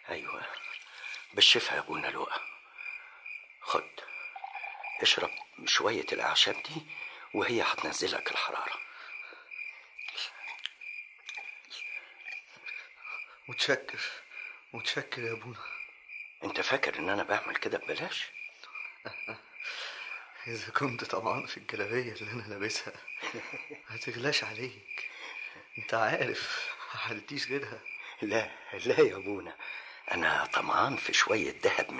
ايوه بالشفا يا ابونا لؤى. خد اشرب شوية الاعشاب دي وهي هتنزلك الحرارة. متشكر يا ابونا. انت فاكر ان انا بعمل كده ببلاش؟ اذا كنت طبعا في الجلابية اللي انا لابسها هتغلاش عليك، انت عارف محلتيش غيرها. لا لا يا ابونا، انا طمعان في شوية دهب